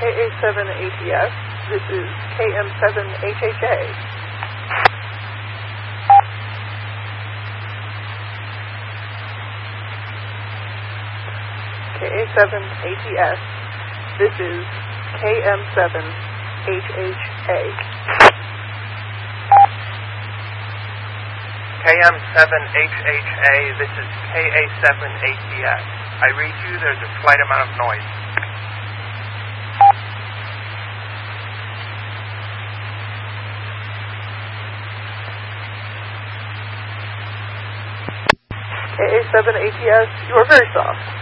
KA7ATS. This is KM7HHA. KA7ATS. This is KM7HHA. KM7HHA, this is KA7ATS. I read you, there's a slight amount of noise. KA7ATS, you are very soft.